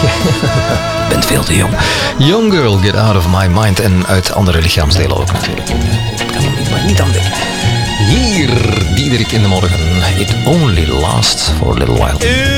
Bent veel te jong. Young Girl, Get Out of My Mind. En uit andere lichaamsdelen ook natuurlijk. Ik kan er niet aan denken. Hier, Diederik in de morgen. It only lasts for a little while.